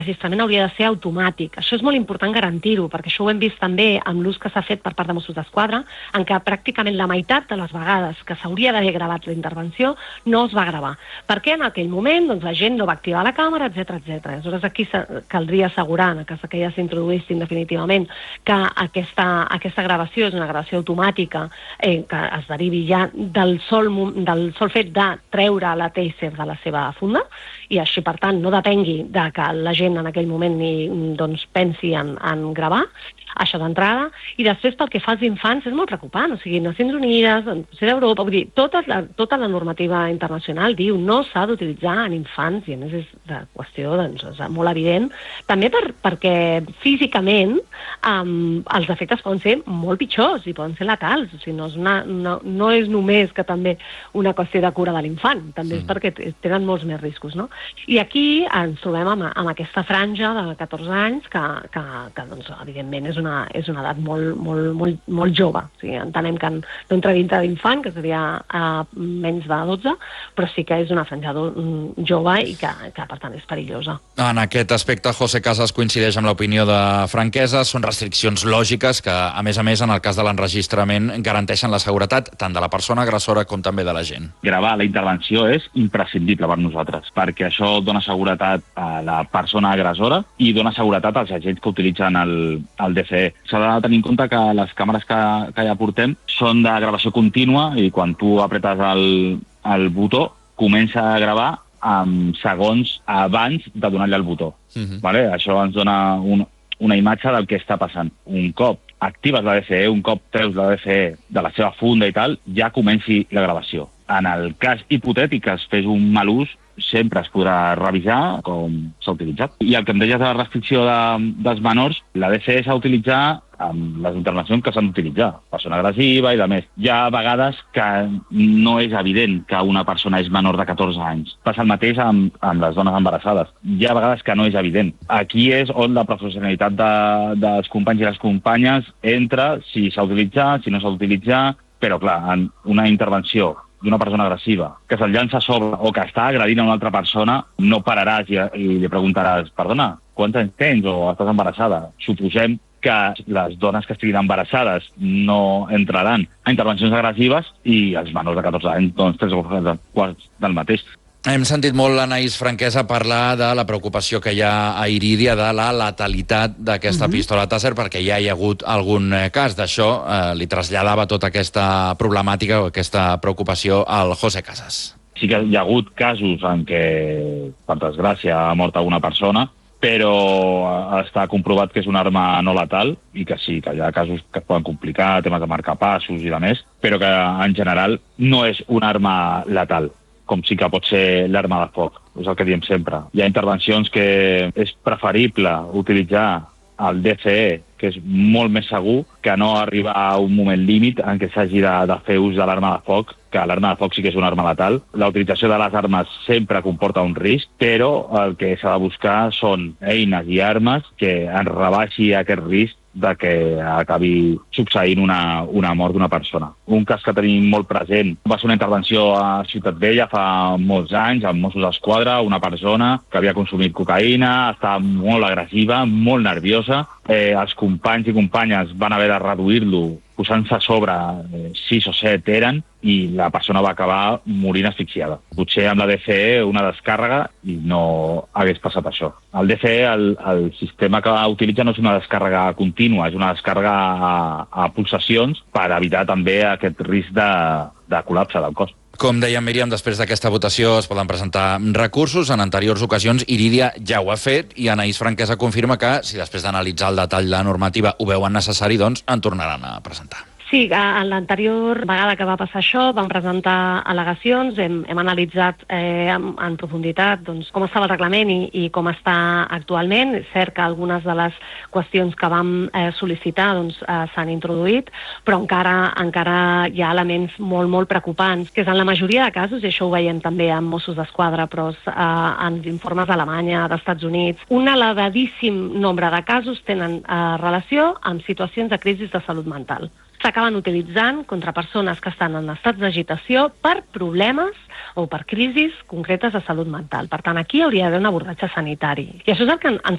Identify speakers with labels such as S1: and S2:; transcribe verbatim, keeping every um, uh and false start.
S1: l'enregistrament hauria de ser automàtic. Això és molt important garantir-ho, perquè això ho hem vist també amb l'ús que s'ha fet per part de Mossos d'Esquadra, en què pràcticament la meitat de les vegades que s'hauria d'haver gravat la intervenció no es va gravar. Perquè en aquell moment doncs, la gent no va activar la càmera, etcètera etcètera. Aleshores aquí caldria assegurar, en cas que ja s'introduïssin definitivament, que aquesta, aquesta gravació és una gravació automàtica eh, que es derivi ja del sol, del sol fet de treure la Taser de la seva funda, i així, per tant, no depengui de que la gent en aquell moment ni doncs, pensi en, en gravar, això d'entrada. I després, pel que fa als infants, és molt preocupant. O sigui, Nacions Unides, Consell d'Europa, vull dir, tota la, tota la normativa internacional diu no s'ha d'utilitzar en infants, i a més és de qüestió doncs, és molt evident, també per, perquè físicament um, els efectes poden ser molt pitjors i poden ser letals. O sigui, no és, una, no, no és només que també una qüestió de cura de l'infant, també és perquè tenen molts més riscos, no? I aquí ens trobem amb, amb aquesta franja de catorze anys que, que, que doncs, evidentment, és una, és una edat molt, molt, molt, molt jove. O sigui, entenem que no entra dintre d'infant, que seria uh, menys de dotze, però sí que és una franja jove i que, que, per tant, és perillosa.
S2: En aquest aspecte, José Casas coincideix amb l'opinió de Franquesa. Són restriccions lògiques que, a més a més, en el cas de l'enregistrament, garanteixen la seguretat tant de la persona agressora com també de la gent.
S3: Gravar la intervenció és imprescindible per nosaltres, perquè això dona seguretat a la persona agressora i dona seguretat als agents que utilitzen el, el D C E. S'ha de tenir en compte que les càmeres que, que ja portem són de gravació contínua i quan tu apretes el, el botó comença a gravar amb segons abans de donar-li el botó. Uh-huh. Vale? Això ens dona un, una imatge del que està passant. Un cop actives la D C E, un cop treus la D C E de la seva funda i tal, ja comenci la gravació. En el cas hipotètic que es fes un mal ús, sempre es podrà revisar com s'ha utilitzat. I el que em deies de la restricció de, dels menors, la D C E s'ha d'utilitzar amb les intervencions que s'han d'utilitzar. Persona agressiva i de més. Hi ha vegades que no és evident que una persona és menor de catorze anys. Passa el mateix amb, amb les dones embarassades. Hi ha vegades que no és evident. Aquí és on la professionalitat de, dels companys i les companyes entra, si s'ha d'utilitzar, si no s'ha d'utilitzar, però clar, en una intervenció d'una persona agressiva, que se'l llança a sobre o que està agredint a una altra persona, no pararàs i, i li preguntaràs, perdona, quants anys tens o estàs embarassada? Suposem que les dones que estiguin embarassades no entraran a intervencions agressives i els menors de catorze anys, doncs, tres o quatre quarts del mateix.
S2: Hem sentit molt l'Anaïs Franquesa parlar de la preocupació que hi ha a Irídia de la letalitat d'aquesta uh-huh. pistola Taser, perquè ja hi ha hagut algun cas d'això. Eh, li traslladava tota aquesta problemàtica o aquesta preocupació al José Casas.
S3: Sí que hi ha hagut casos en què, per desgràcia, ha mort alguna persona, però està comprovat que és una arma no letal i que sí, que hi ha casos que es poden complicar, temes de marcapassos i de més, però que en general no és una arma letal, com sí que pot ser l'arma de foc. És el que diem sempre. Hi ha intervencions que és preferible utilitzar el D C E, que és molt més segur que no arribar a un moment límit en què s'hagi de, de fer ús de l'arma de foc, que l'arma de foc sí que és una arma letal. La utilització de les armes sempre comporta un risc, però el que s'ha de buscar són eines i armes que ens rebaixi aquest risc de que acabi succeint una, una mort d'una persona. Un cas que tenim molt present va ser una intervenció a Ciutat Vella fa molts anys, amb Mossos d'Esquadra, una persona que havia consumit cocaïna, estava molt agressiva, molt nerviosa. Eh, els companys i companyes van haver de reduir-lo posant-se a sobre, eh, sis o set eren, i la persona va acabar morint asfixiada. Potser amb la D C E una descàrrega i no hagués passat això. El D C E, el, el sistema que utilitza no és una descàrrega contínua, és una descàrrega a, a pulsacions per evitar també aquest risc de, de col·lapse del cos.
S2: Com deia Míriam, després d'aquesta votació es poden presentar recursos. En anteriors ocasions Irídia ja ho ha fet i Anaïs Franquesa confirma que, si després d'analitzar el detall de la normativa ho veuen necessari, doncs en tornaran a presentar.
S1: Sí, a l'anterior vegada que va passar això vam presentar al·legacions, hem, hem analitzat eh, en, en profunditat doncs, com estava el reglament i, i com està actualment. És cert que algunes de les qüestions que vam eh, sol·licitar doncs, eh, s'han introduït, però encara, encara hi ha elements molt, molt preocupants, que és en la majoria de casos, i això ho veiem també amb Mossos d'Esquadra, però eh, en informes d'Alemanya, d'Estats Units, un elevadíssim nombre de casos tenen eh, relació amb situacions de crisi de salut mental. S'acaben utilitzant contra persones que estan en estats d'agitació per problemes o per crisis concretes de salut mental. Per tant, aquí hauria d'haver un abordatge sanitari. I això és el que ens